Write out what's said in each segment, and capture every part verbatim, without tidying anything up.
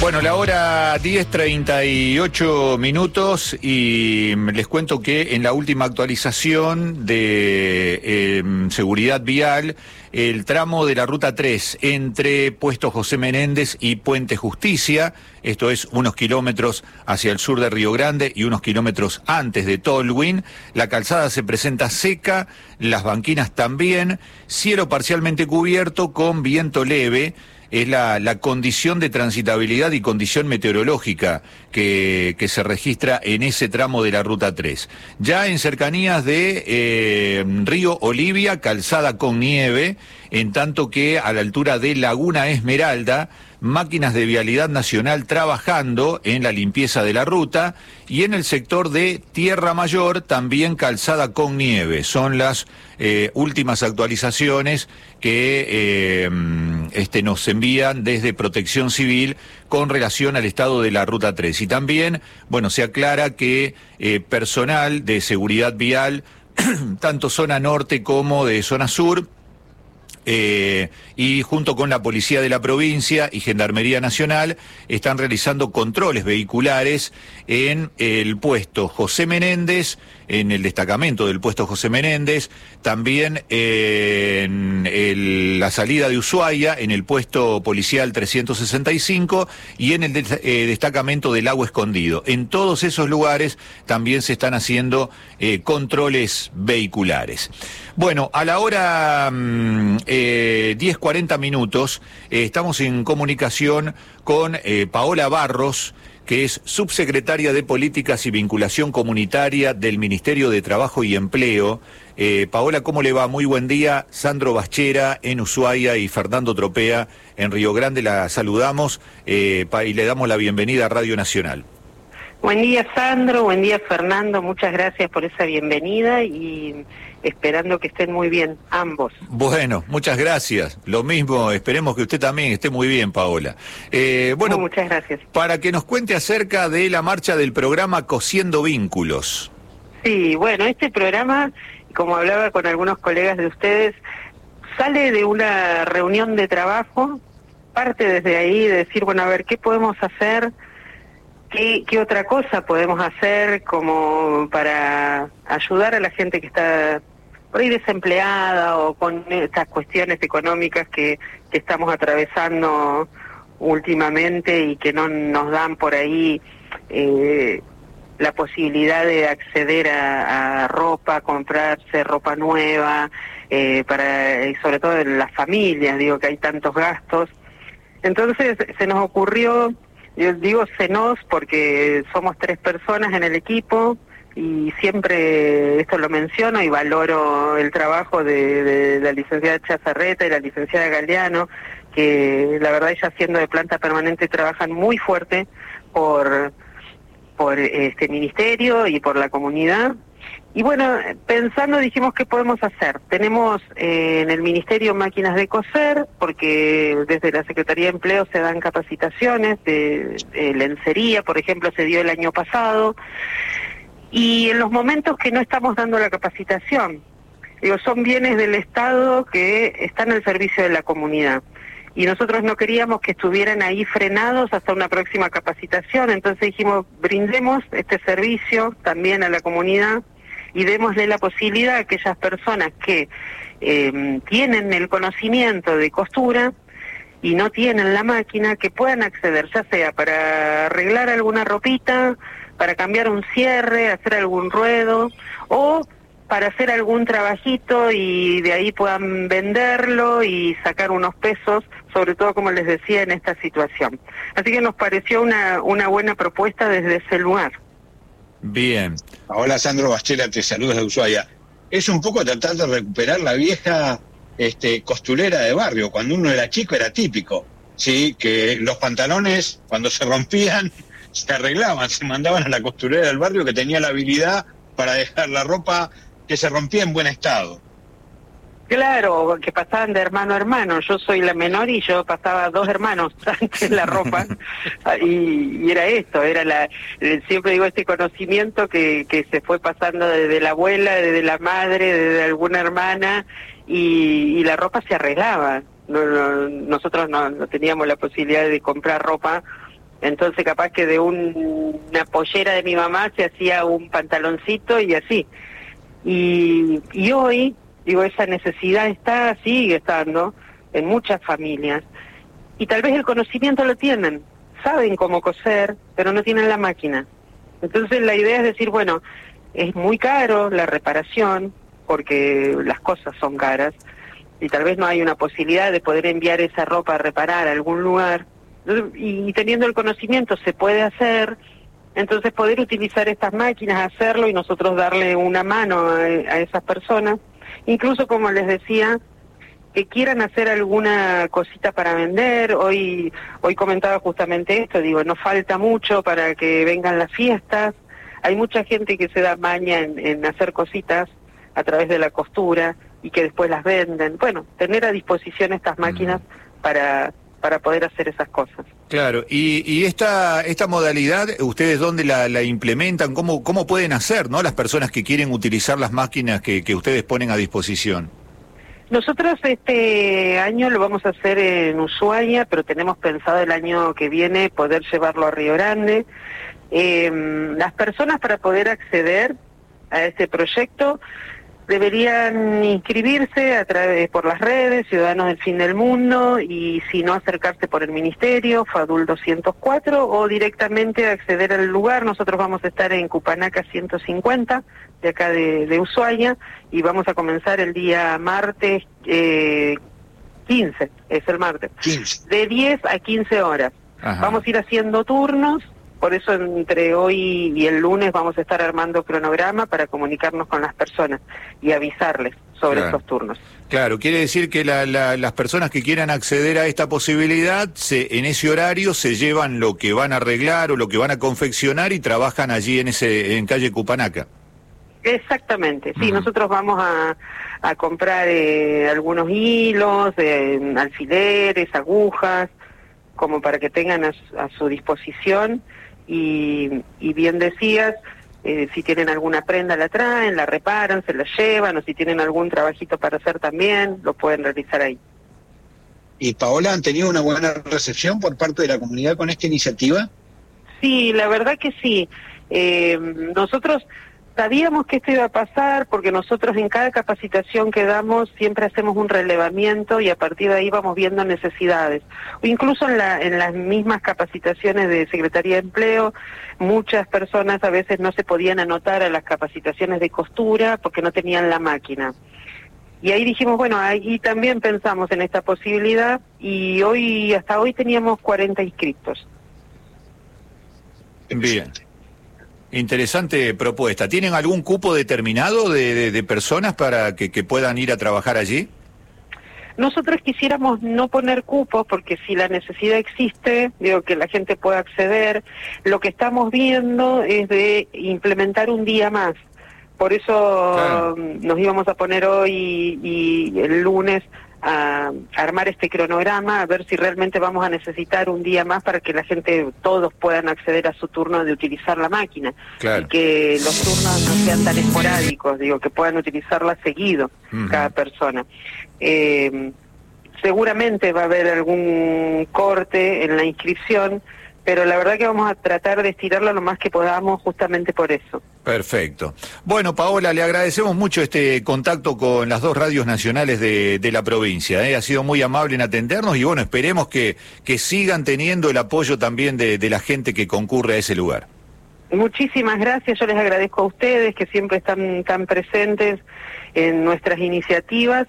Bueno, la hora diez treinta y ocho minutos y les cuento que en la última actualización de eh, seguridad vial, el tramo de la Ruta tres entre Puesto José Menéndez y Puente Justicia, esto es unos kilómetros hacia el sur de Río Grande y unos kilómetros antes de Tolwyn, la calzada se presenta seca, las banquinas también, cielo parcialmente cubierto con viento leve. Es la, la condición de transitabilidad y condición meteorológica que, que se registra en ese tramo de la Ruta tres. Ya en cercanías de eh, Río Olivia, calzada con nieve, en tanto que a la altura de Laguna Esmeralda, máquinas de Vialidad Nacional trabajando en la limpieza de la ruta, y en el sector de Tierra Mayor también calzada con nieve. Son las eh, últimas actualizaciones que eh, este, nos envían desde Protección Civil con relación al estado de la Ruta tres. Y también, bueno, se aclara que eh, personal de seguridad vial, tanto zona norte como de zona sur, Eh, y junto con la Policía de la Provincia y Gendarmería Nacional están realizando controles vehiculares en el puesto José Menéndez, en el destacamento del puesto José Menéndez, también en el, la salida de Ushuaia, en el puesto policial trescientos sesenta y cinco y en el de, eh, destacamento del Lago Escondido. En todos esos lugares también se están haciendo eh, controles vehiculares. Bueno, a la hora eh, diez cuarenta minutos eh, estamos en comunicación con eh, Paola Barros, que es subsecretaria de Políticas y Vinculación Comunitaria del Ministerio de Trabajo y Empleo. Eh, Paola, ¿cómo le va? Muy buen día. Sandro Baschera en Ushuaia y Fernando Tropea en Río Grande. La saludamos eh, y le damos la bienvenida a Radio Nacional. Buen día, Sandro. Buen día, Fernando. Muchas gracias por esa bienvenida y esperando que estén muy bien ambos. Bueno, muchas gracias. Lo mismo, esperemos que usted también esté muy bien, Paola. Eh, bueno, oh, muchas gracias. Para que nos cuente acerca de la marcha del programa Cosiendo Vínculos. Sí, bueno, este programa, como hablaba con algunos colegas de ustedes, sale de una reunión de trabajo, parte desde ahí de decir, bueno, a ver, ¿qué podemos hacer? ¿Qué, qué otra cosa podemos hacer como para ayudar a la gente que está por ahí desempleada o con estas cuestiones económicas que, que estamos atravesando últimamente y que no nos dan por ahí eh, la posibilidad de acceder a, a ropa, comprarse ropa nueva, eh, para y sobre todo en las familias, digo que hay tantos gastos. Entonces se nos ocurrió, yo digo se nos porque somos tres personas en el equipo y siempre esto lo menciono y valoro el trabajo de, de la licenciada Chazarreta y la licenciada Galeano, que la verdad ellas siendo de planta permanente trabajan muy fuerte por, por este ministerio y por la comunidad. Y bueno, pensando dijimos qué podemos hacer. Tenemos eh, en el Ministerio máquinas de coser, porque desde la Secretaría de Empleo se dan capacitaciones de, de lencería, por ejemplo, se dio el año pasado. Y en los momentos que no estamos dando la capacitación, digo, son bienes del Estado que están al servicio de la comunidad. Y nosotros no queríamos que estuvieran ahí frenados hasta una próxima capacitación, entonces dijimos, brindemos este servicio también a la comunidad y démosle la posibilidad a aquellas personas que eh, tienen el conocimiento de costura y no tienen la máquina, que puedan acceder, ya sea para arreglar alguna ropita, para cambiar un cierre, hacer algún ruedo, o para hacer algún trabajito y de ahí puedan venderlo y sacar unos pesos, sobre todo, como les decía, en esta situación. Así que nos pareció una, una buena propuesta desde ese lugar. Bien. Hola, Sandro Baschera, te saludos de Ushuaia. Es un poco tratar de recuperar la vieja este, costurera de barrio. Cuando uno era chico era típico, ¿sí? Que los pantalones, cuando se rompían, se arreglaban, se mandaban a la costurera del barrio que tenía la habilidad para dejar la ropa que se rompía en buen estado. Claro, que pasaban de hermano a hermano. Yo soy la menor y yo pasaba dos hermanos antes la ropa y, y era esto, era la siempre digo este conocimiento que, que se fue pasando desde la abuela, desde la madre, desde alguna hermana y, y la ropa se arreglaba. No, no, nosotros no, no teníamos la posibilidad de comprar ropa Entonces capaz que de un, una pollera de mi mamá se hacía un pantaloncito y así. Y, y hoy, digo, esa necesidad está, sigue estando en muchas familias. Y tal vez el conocimiento lo tienen, saben cómo coser, pero no tienen la máquina. Entonces la idea es decir, bueno, es muy caro la reparación, porque las cosas son caras, y tal vez no hay una posibilidad de poder enviar esa ropa a reparar a algún lugar, y teniendo el conocimiento se puede hacer, entonces poder utilizar estas máquinas, hacerlo y nosotros darle una mano a, a esas personas, incluso como les decía, que quieran hacer alguna cosita para vender. Hoy hoy comentaba justamente esto, digo, no falta mucho para que vengan las fiestas, hay mucha gente que se da maña en, en hacer cositas a través de la costura y que después las venden. Bueno, tener a disposición estas máquinas mm. para para poder hacer esas cosas. Claro, y, y esta esta modalidad, ¿ustedes dónde la, la implementan? ¿Cómo cómo pueden hacer, no, las personas que quieren utilizar las máquinas que, que ustedes ponen a disposición? Nosotros este año lo vamos a hacer en Ushuaia, pero tenemos pensado el año que viene poder llevarlo a Río Grande. Eh, las personas, para poder acceder a este proyecto, deberían inscribirse a través por las redes, Ciudadanos del Fin del Mundo, y si no, acercarse por el Ministerio, Fadul doscientos cuatro, o directamente acceder al lugar. Nosotros vamos a estar en Cupanaca ciento cincuenta, de acá de, de Ushuaia, y vamos a comenzar el día martes eh, quince, es el martes, quince. De diez a quince horas. Ajá. Vamos a ir haciendo turnos. Por eso entre hoy y el lunes vamos a estar armando cronograma para comunicarnos con las personas y avisarles sobre claro. estos turnos. Claro, quiere decir que la, la, las personas que quieran acceder a esta posibilidad, se, en ese horario se llevan lo que van a arreglar o lo que van a confeccionar y trabajan allí en ese en calle Cupanaca. Exactamente, sí, uh-huh. Nosotros vamos a, a comprar eh, algunos hilos, eh, alfileres, agujas, como para que tengan a, a su disposición. Y, y bien decías, eh, si tienen alguna prenda la traen, la reparan, se la llevan, o si tienen algún trabajito para hacer también, lo pueden realizar ahí. ¿Y Paola, han tenido una buena recepción por parte de la comunidad con esta iniciativa? Sí, la verdad que sí. Eh, nosotros sabíamos que esto iba a pasar porque nosotros en cada capacitación que damos siempre hacemos un relevamiento y a partir de ahí vamos viendo necesidades. O incluso en, la, en las mismas capacitaciones de Secretaría de Empleo, muchas personas a veces no se podían anotar a las capacitaciones de costura porque no tenían la máquina. Y ahí dijimos, bueno, ahí también pensamos en esta posibilidad y hoy hasta hoy teníamos cuarenta inscriptos. Bien. Interesante propuesta. ¿Tienen algún cupo determinado de, de, de personas para que, que puedan ir a trabajar allí? Nosotros quisiéramos no poner cupos porque si la necesidad existe, digo, que la gente pueda acceder. Lo que estamos viendo es de implementar un día más. Por eso claro. nos íbamos a poner hoy y, y el lunes a armar este cronograma, a ver si realmente vamos a necesitar un día más para que la gente, todos puedan acceder a su turno de utilizar la máquina. Claro. Y que los turnos no sean tan esporádicos, digo, que puedan utilizarla seguido, uh-huh. cada persona. Eh, seguramente va a haber algún corte en la inscripción, pero la verdad que vamos a tratar de estirarlo lo más que podamos justamente por eso. Perfecto. Bueno, Paola, le agradecemos mucho este contacto con las dos radios nacionales de, de la provincia. ¿eh? Ha sido muy amable en atendernos y bueno, esperemos que, que sigan teniendo el apoyo también de, de la gente que concurre a ese lugar. Muchísimas gracias, yo les agradezco a ustedes que siempre están tan presentes en nuestras iniciativas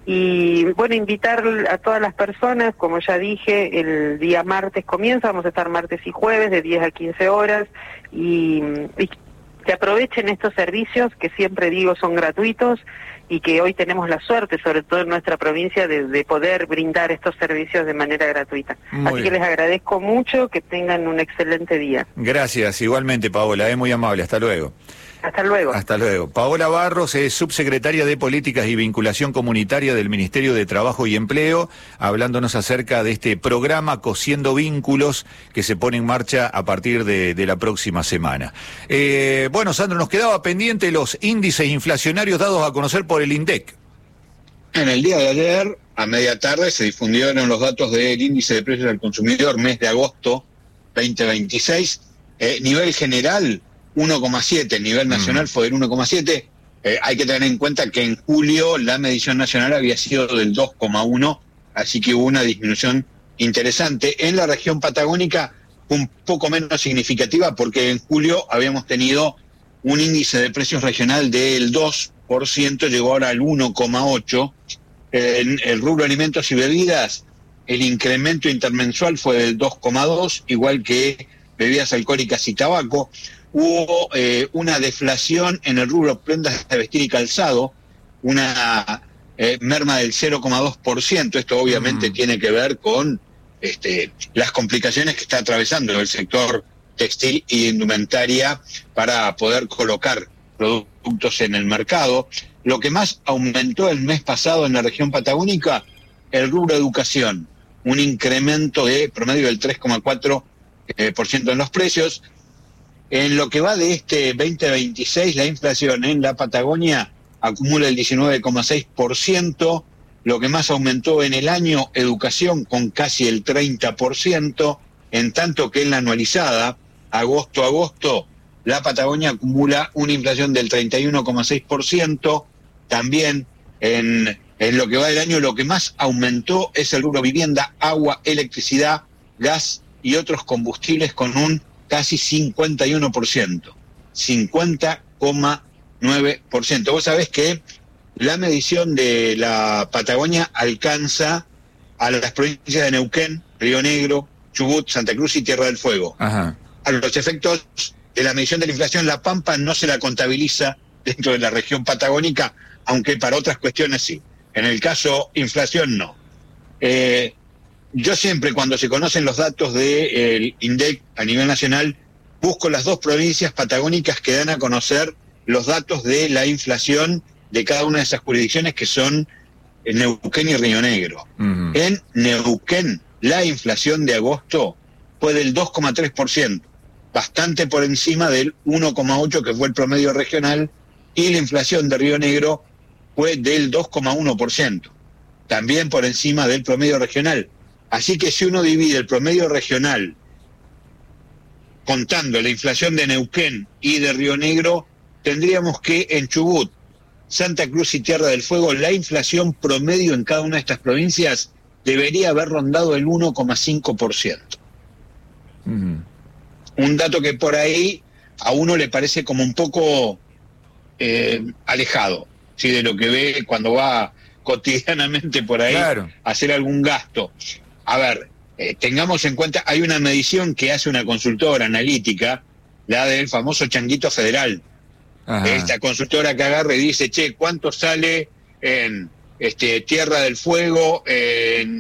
y bueno, invitar a todas las personas, como ya dije, el día martes comienza, vamos a estar martes y jueves de diez a quince horas y, y que aprovechen estos servicios que siempre digo son gratuitos y que hoy tenemos la suerte, sobre todo en nuestra provincia, de, de poder brindar estos servicios de manera gratuita. Muy Así bien. Que les agradezco mucho, que tengan un excelente día. Gracias, igualmente Paola, es muy amable, hasta luego. Hasta luego. Hasta luego. Paola Barros es subsecretaria de Políticas y Vinculación Comunitaria del Ministerio de Trabajo y Empleo, hablándonos acerca de este programa Cosiendo Vínculos que se pone en marcha a partir de, de la próxima semana. Eh, bueno, Sandro, nos quedaba pendiente los índices inflacionarios dados a conocer por el INDEC. En el día de ayer, a media tarde, se difundieron los datos del índice de precios del consumidor mes de agosto veinte veintiséis. Eh, nivel general, uno coma siete, nivel nacional mm. fue del uno coma siete. Eh, hay que tener en cuenta que en julio la medición nacional había sido del dos coma uno, así que hubo una disminución interesante. En la región patagónica, un poco menos significativa, porque en julio habíamos tenido un índice de precios regional del dos por ciento, llegó ahora al uno coma ocho por ciento. En el rubro alimentos y bebidas, el incremento intermensual fue del dos coma dos, igual que bebidas alcohólicas y tabaco. Hubo eh, una deflación en el rubro prendas de vestir y calzado, una eh, merma del cero coma dos por ciento. Esto obviamente mm. tiene que ver con este, las complicaciones que está atravesando el sector textil y indumentaria para poder colocar productos en el mercado. Lo que más aumentó el mes pasado en la región patagónica, el rubro educación, un incremento de promedio del tres coma cuatro por ciento en los precios. En lo que va de este veinte veintiséis, la inflación en la Patagonia acumula el diecinueve coma seis por ciento, lo que más aumentó en el año, educación con casi el treinta por ciento, en tanto que en la anualizada, agosto a agosto, la Patagonia acumula una inflación del treinta y uno coma seis por ciento. También en, en lo que va del año, lo que más aumentó es el rubro vivienda, agua, electricidad, gas y otros combustibles con un casi cincuenta y uno por ciento, cincuenta coma nueve por ciento. Vos sabés que la medición de la Patagonia alcanza a las provincias de Neuquén, Río Negro, Chubut, Santa Cruz y Tierra del Fuego. Ajá. A los efectos de la medición de la inflación, La Pampa no se la contabiliza dentro de la región patagónica, aunque para otras cuestiones sí. En el caso inflación no. Eh, yo siempre, cuando se conocen los datos del INDEC a nivel nacional, busco las dos provincias patagónicas que dan a conocer los datos de la inflación de cada una de esas jurisdicciones, que son Neuquén y Río Negro. Uh-huh. En Neuquén, la inflación de agosto fue del dos coma tres por ciento, bastante por encima del uno coma ocho por ciento que fue el promedio regional, y la inflación de Río Negro fue del dos coma uno por ciento, también por encima del promedio regional. Así que si uno divide el promedio regional contando la inflación de Neuquén y de Río Negro, tendríamos que en Chubut, Santa Cruz y Tierra del Fuego, la inflación promedio en cada una de estas provincias debería haber rondado el uno coma cinco por ciento. Uh-huh. Un dato que por ahí a uno le parece como un poco eh, alejado, ¿sí?, de lo que ve cuando va cotidianamente por ahí, claro, a hacer algún gasto. A ver, eh, tengamos en cuenta, hay una medición que hace una consultora analítica, la del famoso Changuito Federal. Ajá. Esta consultora que agarra y dice, che, ¿cuánto sale en este, Tierra del Fuego, en